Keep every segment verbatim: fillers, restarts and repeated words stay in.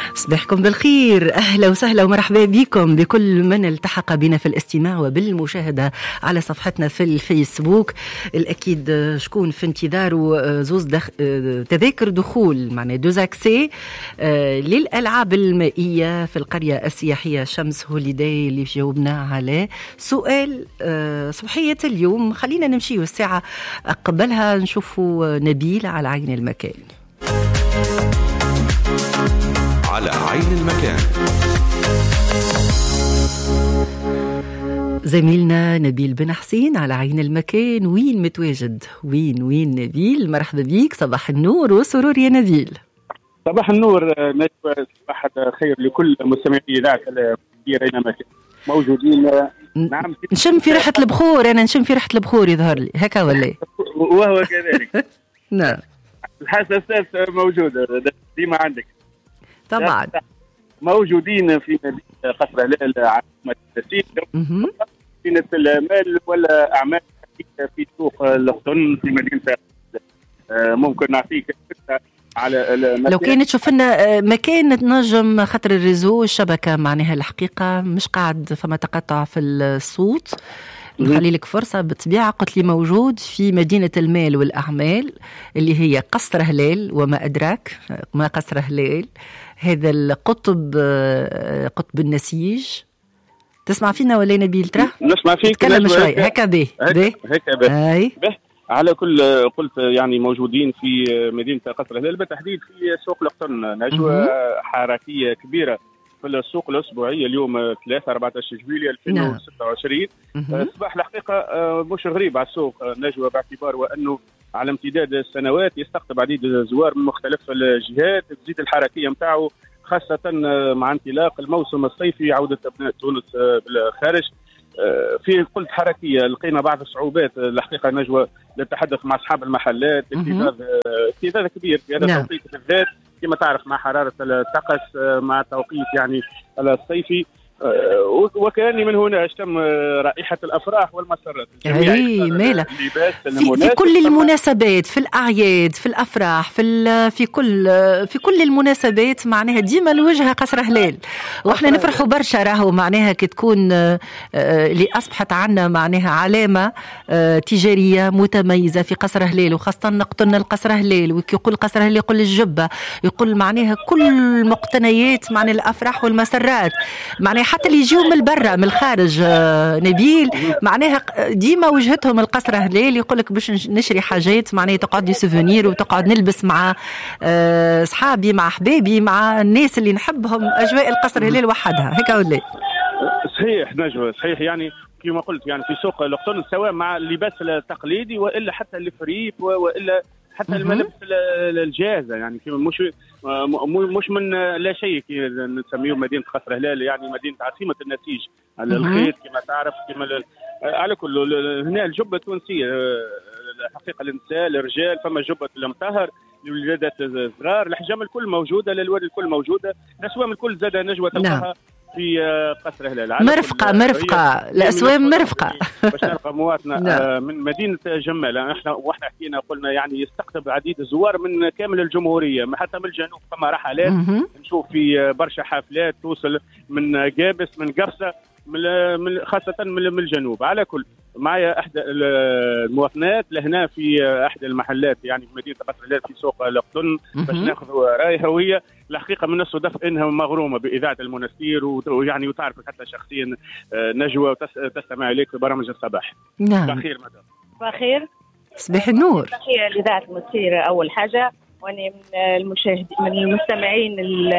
صباحكم بالخير، أهلا وسهلا ومرحبا بكم بكل من التحق بنا في الاستماع وبالمشاهدة على صفحتنا في الفيسبوك. الأكيد شكون في انتظار زوز دخ... تذاكر دخول معنا دوزاكسي للألعاب المائية في القرية السياحية شمس هوليداي اللي جاوبنا على سؤال صبحية اليوم. خلينا نمشي والساعة قبلها نشوفوا نبيل على عين المكان. على عين المكان زميلنا نبيل بن حسين على عين المكان. وين متواجد؟ وين وين نبيل؟ مرحبا بيك، صباح النور وسرور يا نبيل. صباح النور نجوى، صباح خير لكل مستمعي إذاعة في أين مكان موجودين. نعم، نشم في ريحة البخور، أنا نشم في ريحة البخور يظهر لي هكا ولا؟ وهو كذلك. نعم، الحساسات موجودة ديما عندك طبعا. موجودين في مدينة قصر هلال عاصمة التسيير، مدينة المال ولا أعمال في سوق القطن في مدينة. ممكن نعطيك على لو كانت تشوف لنا مكان تنجم، خاطر الريزو الشبكة معناها الحقيقة مش قاعد فما تقطع في الصوت. نخلي لك فرصة بالطبيعة. قلت لي موجود في مدينة المال والأعمال اللي هي قصر هلال، وما أدراك ما قصر هلال، هذا القطب قطب النسيج. تسمع فينا ولا نبيل؟ ترى نسمع فيك، تكلم شوي هكا به به هاي به. على كل قلت يعني موجودين في مدينة قصر هلال، بالتحديد في سوق القطن. نجوى حركية كبيرة في السوق الأسبوعية اليوم ثلاثة أربعة عشر جويلية ألفين وستة وعشرين. صباح الحقيقة مش غريب على السوق نجوى، باعتبار وأنه على امتداد السنوات يستقطب عديد الزوار من مختلف الجهات، تزيد الحركية متاعه خاصة مع انطلاق الموسم الصيفي، عودة أبناء تونس بالخارج. في قلت حركية لقينا بعض الصعوبات الحقيقة نجوى للتحدث مع أصحاب المحلات، اكتظاظ كبير في هذا التوقيت بالذات كما تعرف مع حرارة الطقس، مع توقيت يعني الصيفي. وكأني من هنا اشتم رائحة الأفراح والمسرات. اي مالا في, في كل المناسبات، في الأعياد، في الأفراح، في في كل في كل المناسبات معناها ديما الوجهة قصر هلال. واحنا نفرحوا برشا راهو معناها كي تكون اللي أصبحت عنا معناها علامة تجارية متميزة في قصر هلال، وخاصة نقطن القصر هلال. وكي يقول قصر هلال يقول الجبة، يقول معناها كل مقتنيات معناها الأفراح والمسرات، معناها حتى اللي يجيوا من برا من الخارج نبيل معناها ديما وجهتهم القصر هلال. يقولك باش نشري حاجات معناها تقعد لي سوفونير وتقعد نلبس مع صحابي مع حبابي مع الناس اللي نحبهم. أجواء القصر هلال وحدها هيك ولا؟ صحيح نجوى، صحيح. يعني كما قلت يعني في سوق القطن سواء مع اللباس التقليدي وإلا حتى الفريف وإلا حتى الملابس الجاهزة، يعني مش مش من لا شيء نسميه مدينة قصر هلال، يعني مدينة عاصمة النسيج على الخيط كما تعرف. كما على كل هنا الجبة التونسية الحقيقة للنساء الرجال، فما جبة المطهر للولادات الصغار، الحجام الكل موجودة، للوالد الكل موجودة، الأسوام الكل زاد نجوى تلقاها في قصر هلال. مرفقة مرفقة الأسوام مرفقة باش نلقى مواطنة من مدينة جمال. احنا واحنا حكينا قلنا يعني يستقطب عديد الزوار من كامل الجمهورية، حتى من الجنوب فما رحلات نشوف في برشا حافلات توصل من قابس من قرصة من خاصة من الجنوب. على كل معايا احدى المواطنات لهنا في احدى المحلات يعني في مدينه قصر هلال في سوق القطن باش ناخذوا رايها، وهي الحقيقه من الصدف انها مغرومه باذاعه المنستير، ويعني وتعرف حتى شخصيا نجوى وتستمع اليك في برامج الصباح. نعم. صباح الخير مدام. صباح الخير. صباح النور. تحيه لاذاعه المنستير اول حاجه، وانا من المشاهدين من المستمعين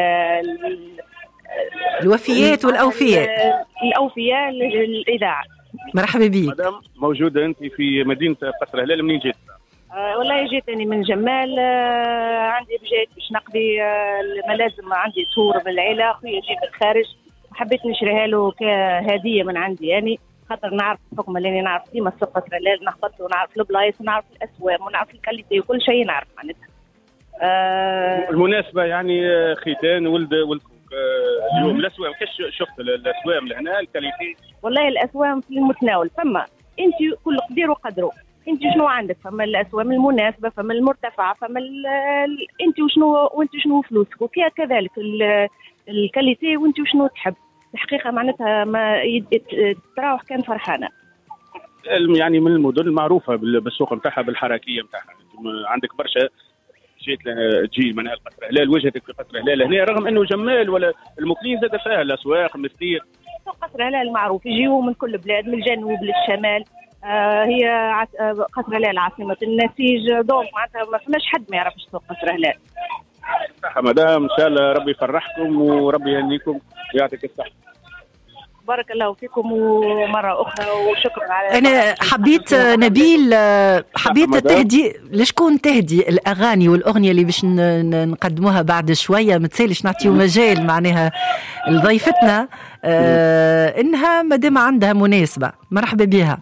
الوفيات والأوفياء الأوفياء للإذاعة. مرحبا بك مدام. موجودة أنت في مدينة قصر هلال، منين جيت؟ آه والله جيتني من جمال. آه عندي بجيت باش نقضي آه الملازم، عندي تور من العيلة، أخويا جيت من الخارج وحبيت نشريها له كهدية من عندي، يعني خاطر نعرف بحكم اللي نعرف ديما سوق قصر هلال، نهبط ونعرف البلايص ونعرف الأسواق ونعرف الكاليتي وكل شيء نعرف معناتها. آه المناسبة يعني ختان ولد ولد اليوم الاسوام كيش شفت الاسوام لهنا الكاليتي؟ والله الاسوام في المتناول، فما انت كل قدير وقدره، انت شنو عندك، فما الاسوام المناسبه، فما المرتفعه، فما انت وشنو وانت شنو فلوسك، وكذلك الكاليتي وانت وشنو تحب. الحقيقه معناتها ما تراوح كان فرحانه. يعني من المدن المعروفه بالسوق نتاعها بالحركيه نتاعها، عندك برشا جيت تجي من قصر هلال، وجهتك في قصر هلال هنا رغم انه جمال ولا المكلين زاد فيها الاسواق المستير. سوق قصر هلال معروف، يجيو من كل بلاد، من الجنوب للشمال. آه هي عس... آه قصر هلال عاصمه النسيج، دونك معناتها ما فماش حد ما يعرفش سوق قصر هلال. صحه مدام، ان شاء الله ربي يفرحكم وربي يهنيكم ويعطيك الصحه. بارك الله فيكم ومرة أخرى وشكرا على. أنا حبيت نبيل، حبيت تهدي لشكون تهدي الأغاني والأغنية اللي باش نقدموها بعد شوية، ما تسالش نعطيو مجال معناها لضيفتنا آه إنها مادام عندها مناسبة. مرحبا بها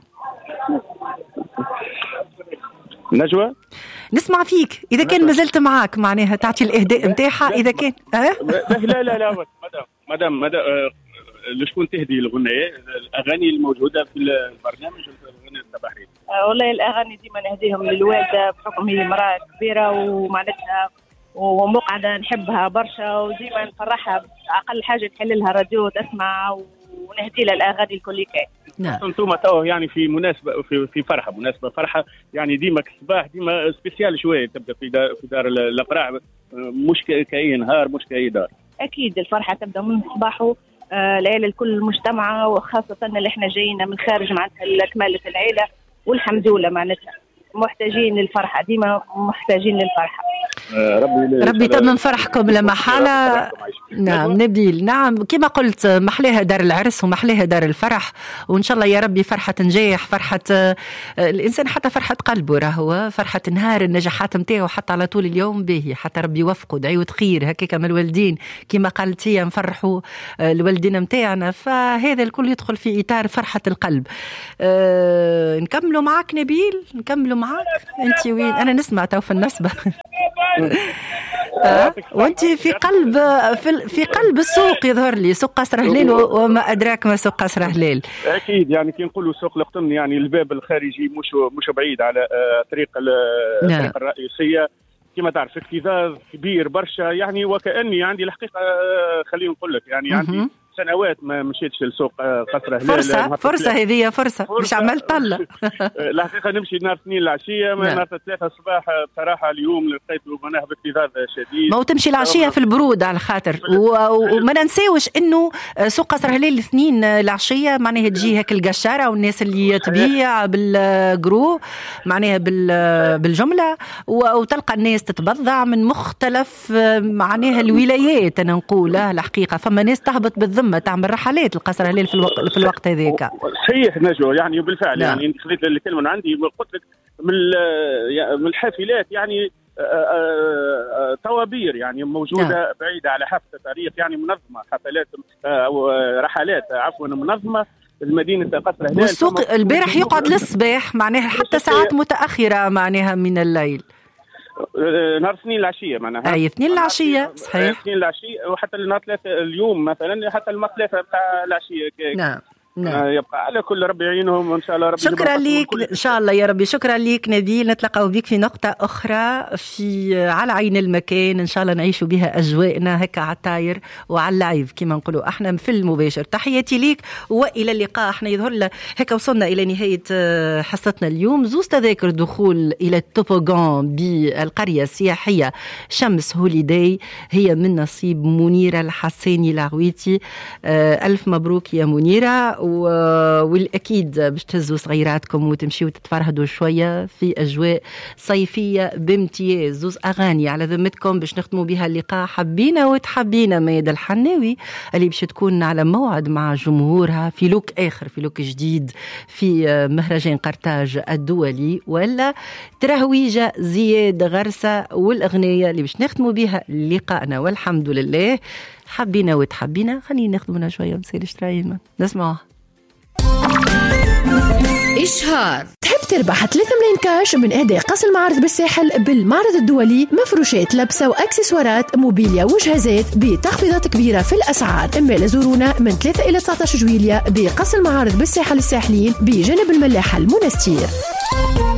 نجوى، نسمع فيك. إذا كان مازلت معاك معناها تعطي الإهداء متاعها. إذا كان أه؟ لا لا لا مدام مدام مدام لشكون تهدي الغنية الأغاني الموجودة في البرنامج الغنية الصباحي؟ أه والله الأغاني ديما نهديهم للوالدة بحكم هي امرأة كبيرة ومعناتها ومقعدة نحبها برشا، وديما نفرحها أقل حاجة تحل لها راديو تسمع، ونهدي لها الأغاني الكل كاين. نعم. أنتم تو يعني في مناسبة في في فرحة مناسبة فرحة يعني ديما الصباح ديما سبيسيال شوية تبدأ في دار في دار الأقراع، مش كأي نهار مش كأي دار. أكيد الفرحة تبدأ من صباحه. آه العيلة الكل مجتمعة، وخاصة اللي احنا جايين من خارج معناتها كمالة العيلة، والحمد لله معناتها محتاجين للفرحة، ديما محتاجين للفرحة. آه ربي ربي تمن فرحكم لما حالة. نعم نبيل، نعم كما قلت محليها دار العرس ومحليها دار الفرح، وإن شاء الله يا ربي فرحة نجاح، فرحة آه الإنسان حتى فرحة قلبه راهو فرحة نهار النجاحات متاعه حتى على طول اليوم باهي، حتى ربي يوفقه دعيوة خير هكاك من الوالدين كما قالت هي نفرحوا آه الوالدين متاعنا، فهذا الكل يدخل في إطار فرحة القلب. آه نكملوا معك نبيل، نكملوا معك. أنت وين؟ أنا نسمع تو في النسبة أه؟ وانت في قلب في, في قلب السوق يظهر لي، سوق قصر هلال وما ادراك ما سوق قصر هلال. اكيد يعني كي نقولوا سوق القطن يعني الباب الخارجي مش مش بعيد على طريق الطريق الرئيسيه، كما تعرف اكتظاظ كبير برشا يعني، وكاني عندي الحقيقه خلينا نقول لك يعني عندي سنوات ما مشيتش لسوق قصر هلال. فرصة فرصة هذه فرصة مش عمال طلة. الحقيقة نمشي نهار اثنين العشية، نهار ثلاثة الصباح بصراحة اليوم لقيت مناه باكتظاظ شديد. ما هو تمشي العشية في البرود على خاطر، وما ننساوش إنه سوق قصر هلال الاثنين العشية معناها تجي هيك القشارة والناس اللي تبيع بالجرو معناها بالجملة، وتلقى الناس تتبضع من مختلف معناها الولايات. أنا نقولها الحقيقة فما ناس تهبط بالذمة تعمل رحلات القصر هلال في الوقت في الوقت هذاك. صحيح نجوى يعني وبالفعل يعني انت خذيت الكلمه من عندي، قلت لك من من الحافلات يعني طوابير يعني موجوده نعم. بعيده على حافه تاريخ يعني منظمه، حفلات او رحلات عفوا منظمه المدينه قصر هلال. والسوق البارح يقعد للصباح معناها حتى ساعات متاخره معناها من الليل، نهار اثنين العشيه معناها اي اثنين العشيه صحيح، اثنين العشيه وحتى نهار ثلاثه اليوم مثلا حتى المثلاثه بتاع العشيه. نعم نعم. يبقى على كل ربي يعينهم وان شاء الله. ربي شكرا لك ان شاء الله يا ربي. شكرا لك نبيل، نتلقاو بك في نقطه اخرى في على عين المكان ان شاء الله نعيشوا بها اجواءنا هكا على الطاير وعلى اللايف كما نقولوا احنا في المباشر. تحياتي ليك والى اللقاء. احنا يظهر لنا هكا وصلنا الى نهايه حصتنا اليوم. زوز تذاكر دخول الى التوبوغان بالقريه السياحيه شمس هوليداي هي من نصيب منيره الحساني العويتي. الف مبروك يا منيره، والأكيد باش تهزوا صغيراتكم وتمشيوا تتفرهدوا شوية في أجواء صيفية بامتياز. زوز أغاني على ذمتكم باش نختموا بها اللقاء. حبينا وتحبينا ميادة الحناوي اللي باش تكون على موعد مع جمهورها في لوك آخر، في لوك جديد في مهرجان قرطاج الدولي، ولا ترهويجة زياد غرسة والأغنية اللي باش نختموا بها لقاءنا. والحمد لله حبينا وتحبينا. خلينا نخدمنا شوية مسير اشترايما نسمعها. إشهار. تحب تربح ثلاثة ملايين كاش من إهداء قصر المعارض بالساحل بالمعرض الدولي، مفروشات لبسة وأكسسوارات موبيليا وجهازات بتخفيضات كبيرة في الأسعار. اما لزورونا من ثلاثة إلى تسعة عشر جويلية بقصر المعارض بالساحل الساحلين بجانب الملاحة المنستير.